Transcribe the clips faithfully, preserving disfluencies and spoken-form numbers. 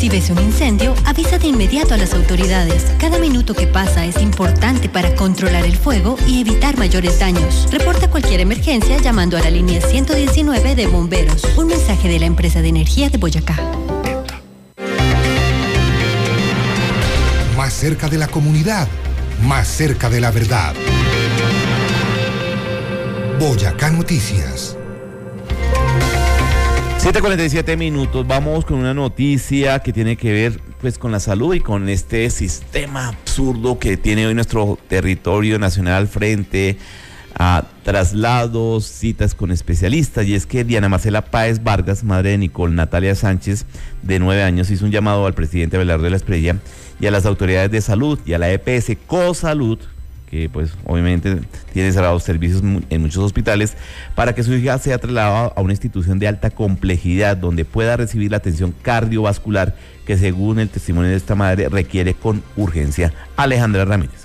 Si ves un incendio, avisa de inmediato a las autoridades. Cada minuto que pasa es importante para controlar el fuego y evitar mayores daños. Reporta cualquier emergencia llamando a la línea ciento diecinueve de bomberos. Un mensaje de la empresa de energía de Boyacá. Más cerca de la comunidad, más cerca de la verdad. Boyacá Noticias. siete cuarenta y siete minutos, vamos con una noticia que tiene que ver pues con la salud y con este sistema absurdo que tiene hoy nuestro territorio nacional frente a traslados, citas con especialistas, y es que Diana Marcela Páez Vargas, madre de Nicole Natalia Sánchez, de nueve años, hizo un llamado al presidente Abelardo de la Espriella y a las autoridades de salud y a la E P S Cosalud, que pues obviamente tiene cerrados servicios en muchos hospitales, para que su hija sea trasladada a una institución de alta complejidad donde pueda recibir la atención cardiovascular que, según el testimonio de esta madre, requiere con urgencia. Alejandra Ramírez.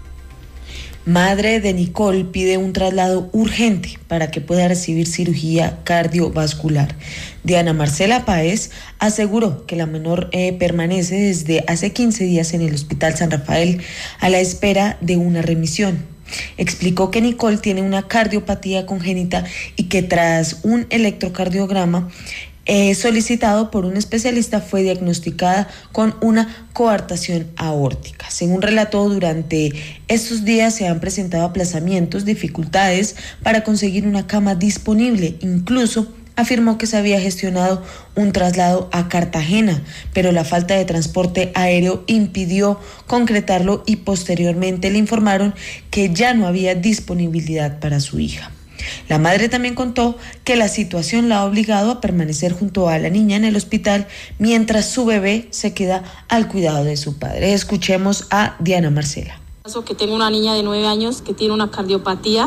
Madre de Nicole pide un traslado urgente para que pueda recibir cirugía cardiovascular. Diana Marcela Páez aseguró que la menor eh, permanece desde hace quince días en el Hospital San Rafael a la espera de una remisión. Explicó que Nicole tiene una cardiopatía congénita y que tras un electrocardiograma Eh, solicitado por un especialista fue diagnosticada con una coartación aórtica. Según relató, durante estos días se han presentado aplazamientos, dificultades para conseguir una cama disponible. Incluso afirmó que se había gestionado un traslado a Cartagena, pero la falta de transporte aéreo impidió concretarlo y posteriormente le informaron que ya no había disponibilidad para su hija. La madre también contó que la situación la ha obligado a permanecer junto a la niña en el hospital mientras su bebé se queda al cuidado de su padre. Escuchemos a Diana Marcela. Que tengo una niña de nueve años que tiene una cardiopatía,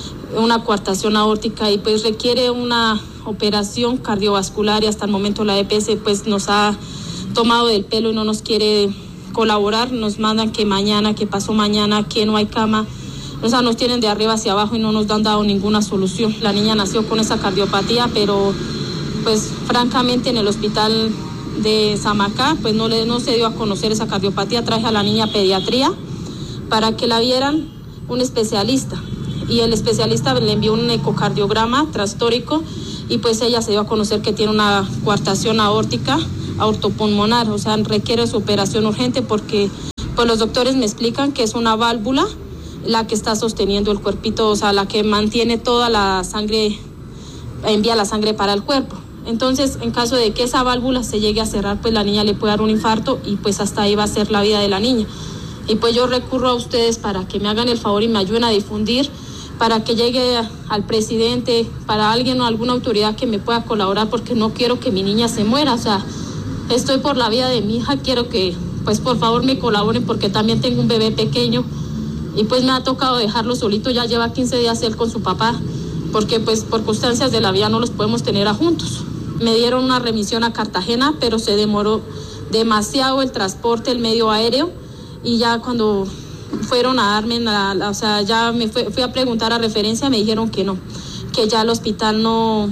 una coartación aórtica y pues requiere una operación cardiovascular, y hasta el momento la E P S pues nos ha tomado del pelo y no nos quiere colaborar. Nos mandan que mañana, que pasó mañana, que no hay cama. O sea, nos tienen de arriba hacia abajo y no nos han dado ninguna solución. La niña nació con esa cardiopatía, pero pues francamente en el hospital de Samacá pues no, le, no se dio a conocer esa cardiopatía. Traje a la niña a pediatría para que la vieran un especialista, y el especialista le envió un ecocardiograma trastórico y pues ella se dio a conocer que tiene una coartación aórtica aortopulmonar, o sea, requiere su operación urgente porque pues los doctores me explican que es una válvula la que está sosteniendo el cuerpito, o sea, la que mantiene toda la sangre, envía la sangre para el cuerpo. Entonces, en caso de que esa válvula se llegue a cerrar, pues la niña le puede dar un infarto y pues hasta ahí va a ser la vida de la niña. Y pues yo recurro a ustedes para que me hagan el favor y me ayuden a difundir, para que llegue al presidente, para alguien o alguna autoridad que me pueda colaborar, porque no quiero que mi niña se muera, o sea, estoy por la vida de mi hija, quiero que pues por favor me colaboren porque también tengo un bebé pequeño. Y pues me ha tocado dejarlo solito, ya lleva quince días él con su papá, porque pues por circunstancias de la vida no los podemos tener a juntos. Me dieron una remisión a Cartagena, pero se demoró demasiado el transporte, el medio aéreo, y ya cuando fueron a darme, la, la, o sea, ya me fui, fui a preguntar a referencia, me dijeron que no, que ya el hospital no,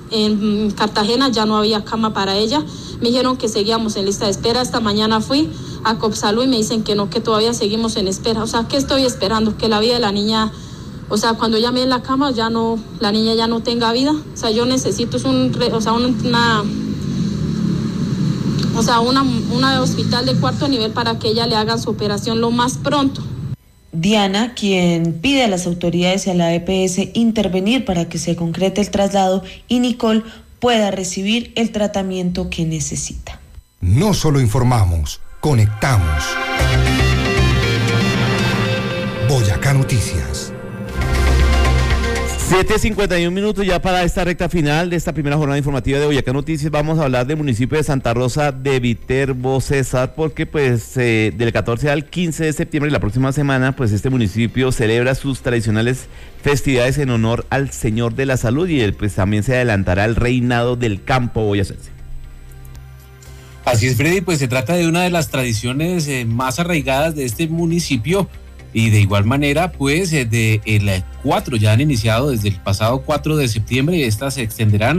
en Cartagena ya no había cama para ella. Me dijeron que seguíamos en lista de espera. Esta mañana fui a Copsalud y me dicen que no, que todavía seguimos en espera. O sea, ¿qué estoy esperando? Que la vida de la niña, o sea, cuando ya me en la cama, ya no, la niña ya no tenga vida. O sea, yo necesito un, o sea, una, o sea, una, una hospital de cuarto nivel para que ella le hagan su operación lo más pronto. Diana, quien pide a las autoridades y a la E P S intervenir para que se concrete el traslado y Nicole pueda recibir el tratamiento que necesita. No solo informamos, conectamos. Boyacá Noticias. siete cincuenta y un minutos ya para esta recta final de esta primera jornada informativa de Boyacá Noticias. Vamos a hablar del municipio de Santa Rosa de Viterbo, César, porque pues eh, del catorce al quince de septiembre, la próxima semana, pues este municipio celebra sus tradicionales festividades en honor al Señor de la Salud, y él, pues también se adelantará el reinado del campo boyacense. Así es, Freddy, pues se trata de una de las tradiciones eh, más arraigadas de este municipio. Y de igual manera, pues, de el cuatro ya han iniciado desde el pasado cuatro de septiembre, y estas se extenderán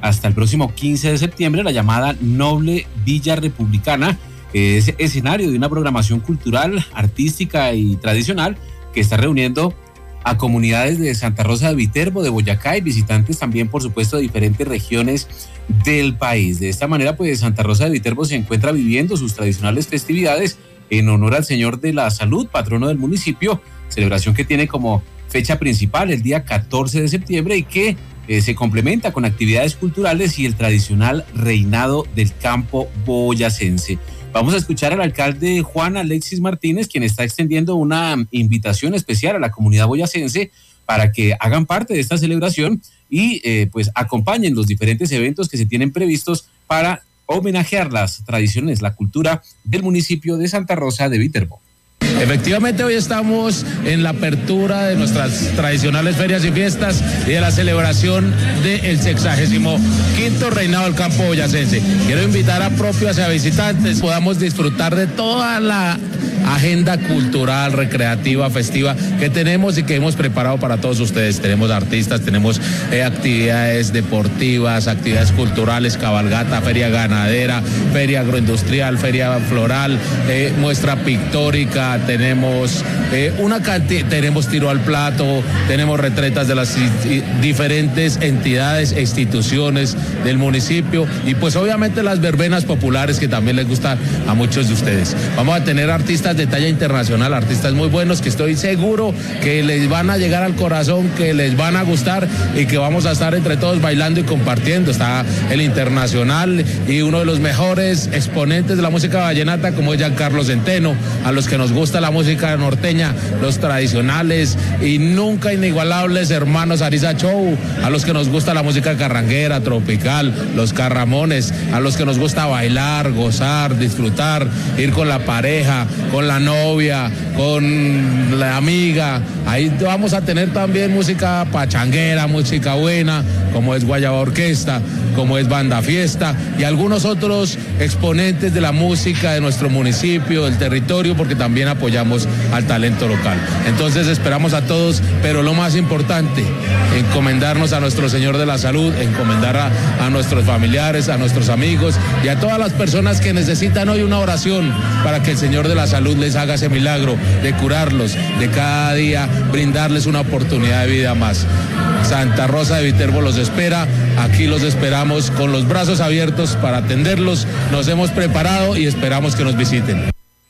hasta el próximo quince de septiembre la llamada Noble Villa Republicana, que es escenario de una programación cultural, artística y tradicional que está reuniendo a comunidades de Santa Rosa de Viterbo, de Boyacá y visitantes también, por supuesto, de diferentes regiones del país. De esta manera, pues Santa Rosa de Viterbo se encuentra viviendo sus tradicionales festividades en honor al Señor de la Salud, patrono del municipio, celebración que tiene como fecha principal el día catorce de septiembre y que eh, se complementa con actividades culturales y el tradicional reinado del campo boyacense. Vamos a escuchar al alcalde Juan Alexis Martínez, quien está extendiendo una invitación especial a la comunidad boyacense para que hagan parte de esta celebración y eh, pues acompañen los diferentes eventos que se tienen previstos para homenajear las tradiciones, la cultura del municipio de Santa Rosa de Viterbo. Efectivamente, hoy estamos en la apertura de nuestras tradicionales ferias y fiestas y de la celebración del sexagésimo quinto reinado del campo boyacense. Quiero invitar a propios y a visitantes, podamos disfrutar de toda la agenda cultural, recreativa, festiva que tenemos y que hemos preparado para todos ustedes. Tenemos artistas, tenemos eh, actividades deportivas, actividades culturales, cabalgata, feria ganadera, feria agroindustrial, feria floral, eh, muestra pictórica, tenemos eh, una cantidad, tenemos tiro al plato, tenemos retretas de las diferentes entidades e instituciones del municipio y pues obviamente las verbenas populares que también les gusta a muchos de ustedes. Vamos a tener artistas de talla internacional, artistas muy buenos que estoy seguro que les van a llegar al corazón, que les van a gustar y que vamos a estar entre todos bailando y compartiendo. Está el internacional y uno de los mejores exponentes de la música vallenata como es Giancarlo Centeno, a los que nos gusta la música norteña, los tradicionales y nunca inigualables hermanos Ariza Show, a los que nos gusta la música carranguera, tropical, los carramones, a los que nos gusta bailar, gozar, disfrutar, ir con la pareja, con la novia, con la amiga. Ahí vamos a tener también música pachanguera, música buena, como es Guayaba Orquesta, como es Banda Fiesta y algunos otros exponentes de la música de nuestro municipio, del territorio, porque también apoyamos al talento local. Entonces esperamos a todos, pero lo más importante, encomendarnos a nuestro Señor de la Salud, encomendar a, a nuestros familiares, a nuestros amigos y a todas las personas que necesitan hoy una oración para que el Señor de la Salud les haga ese milagro de curarlos, de cada día brindarles una oportunidad de vida más. Santa Rosa de Viterbo los espera, aquí los esperamos con los brazos abiertos para atenderlos, nos hemos preparado y esperamos que nos visiten.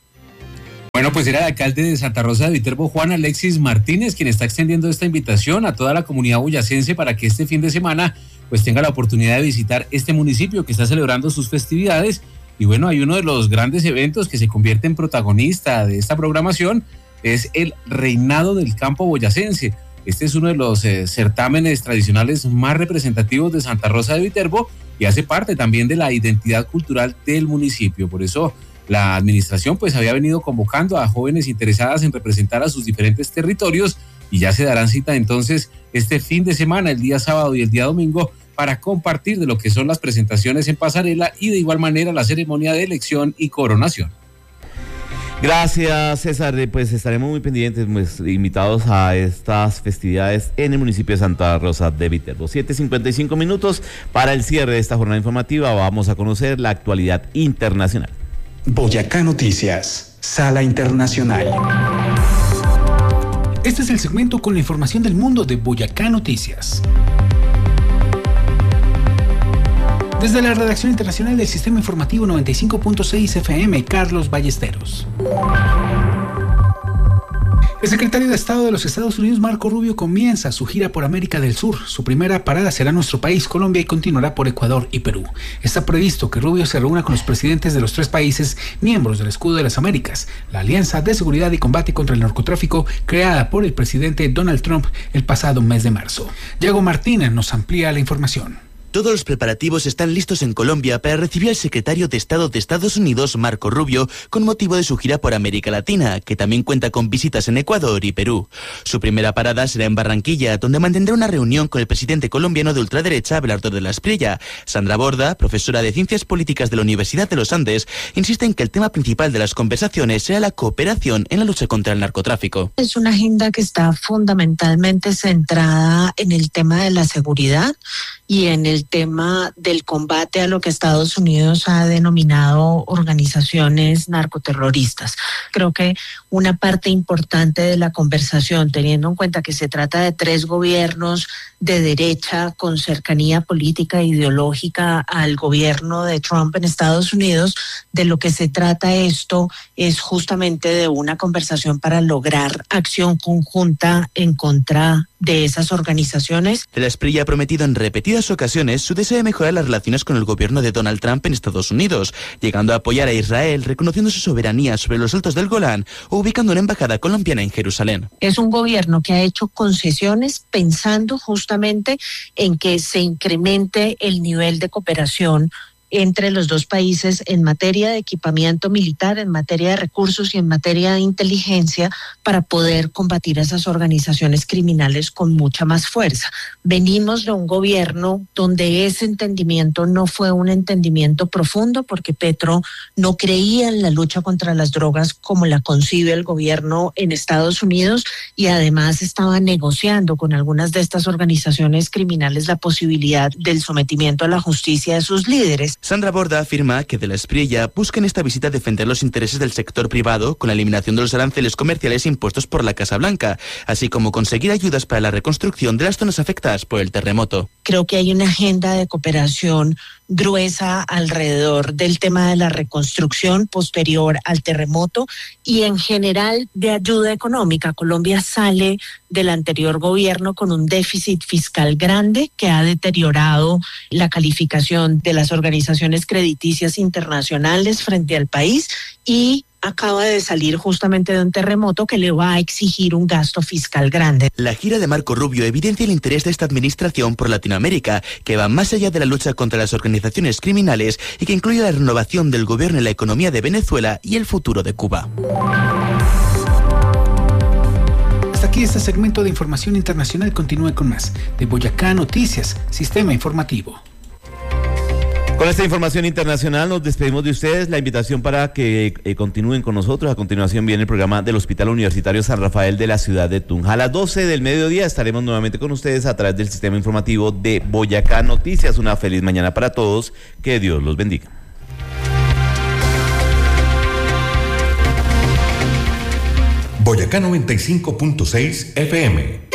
Bueno, pues era el alcalde de Santa Rosa de Viterbo, Juan Alexis Martínez, quien está extendiendo esta invitación a toda la comunidad boyacense para que este fin de semana pues tenga la oportunidad de visitar este municipio que está celebrando sus festividades. Y bueno, hay uno de los grandes eventos que se convierte en protagonista de esta programación, es el Reinado del Campo Boyacense. Este es uno de los eh, certámenes tradicionales más representativos de Santa Rosa de Viterbo y hace parte también de la identidad cultural del municipio. Por eso la administración pues había venido convocando a jóvenes interesadas en representar a sus diferentes territorios y ya se darán cita entonces este fin de semana, el día sábado y el día domingo, para compartir de lo que son las presentaciones en pasarela y de igual manera la ceremonia de elección y coronación. Gracias, César. Pues estaremos muy pendientes, pues, invitados a estas festividades en el municipio de Santa Rosa de Viterbo. siete cincuenta y cinco minutos para el cierre de esta jornada informativa. Vamos a conocer la actualidad internacional. Boyacá Noticias, Sala Internacional. Este es el segmento con la información del mundo de Boyacá Noticias. Desde la redacción internacional del Sistema Informativo noventa y cinco punto seis F M, Carlos Ballesteros. El secretario de Estado de los Estados Unidos, Marco Rubio, comienza su gira por América del Sur. Su primera parada será nuestro país, Colombia, y continuará por Ecuador y Perú. Está previsto que Rubio se reúna con los presidentes de los tres países miembros del Escudo de las Américas, la Alianza de Seguridad y Combate contra el Narcotráfico creada por el presidente Donald Trump el pasado mes de marzo. Diego Martínez nos amplía la información. Todos los preparativos están listos en Colombia para recibir al secretario de Estado de Estados Unidos, Marco Rubio, con motivo de su gira por América Latina, que también cuenta con visitas en Ecuador y Perú. Su primera parada será en Barranquilla, donde mantendrá una reunión con el presidente colombiano de ultraderecha, Abelardo de la Espriella. Sandra Borda, profesora de Ciencias Políticas de la Universidad de los Andes, insiste en que el tema principal de las conversaciones será la cooperación en la lucha contra el narcotráfico. Es una agenda que está fundamentalmente centrada en el tema de la seguridad, y en el tema del combate a lo que Estados Unidos ha denominado organizaciones narcoterroristas. Creo que una parte importante de la conversación, teniendo en cuenta que se trata de tres gobiernos de derecha con cercanía política e ideológica al gobierno de Trump en Estados Unidos, de lo que se trata esto es justamente de una conversación para lograr acción conjunta en contra de esas organizaciones. De la Espriella ha prometido en repetidas ocasiones su deseo de mejorar las relaciones con el gobierno de Donald Trump en Estados Unidos, llegando a apoyar a Israel, reconociendo su soberanía sobre los Altos del Golán o ubicando una embajada colombiana en Jerusalén. Es un gobierno que ha hecho concesiones pensando justamente en que se incremente el nivel de cooperación entre los dos países en materia de equipamiento militar, en materia de recursos y en materia de inteligencia para poder combatir a esas organizaciones criminales con mucha más fuerza. Venimos de un gobierno donde ese entendimiento no fue un entendimiento profundo porque Petro no creía en la lucha contra las drogas como la concibe el gobierno en Estados Unidos y además estaba negociando con algunas de estas organizaciones criminales la posibilidad del sometimiento a la justicia de sus líderes. Sandra Borda afirma que de la Espriella busca en esta visita defender los intereses del sector privado con la eliminación de los aranceles comerciales impuestos por la Casa Blanca, así como conseguir ayudas para la reconstrucción de las zonas afectadas por el terremoto. Creo que hay una agenda de cooperación gruesa alrededor del tema de la reconstrucción posterior al terremoto y en general de ayuda económica. Colombia sale del anterior gobierno con un déficit fiscal grande que ha deteriorado la calificación de las organizaciones crediticias internacionales frente al país y acaba de salir justamente de un terremoto que le va a exigir un gasto fiscal grande. La gira de Marco Rubio evidencia el interés de esta administración por Latinoamérica, que va más allá de la lucha contra las organizaciones criminales y que incluye la renovación del gobierno en la economía de Venezuela y el futuro de Cuba. Hasta aquí este segmento de información internacional. Continúe con más de Boyacá Noticias, Sistema Informativo. Con esta información internacional nos despedimos de ustedes. La invitación para que eh, continúen con nosotros. A continuación viene el programa del Hospital Universitario San Rafael de la ciudad de Tunja. A las doce del mediodía estaremos nuevamente con ustedes a través del sistema informativo de Boyacá Noticias. Una feliz mañana para todos. Que Dios los bendiga. Boyacá noventa y cinco punto seis F M.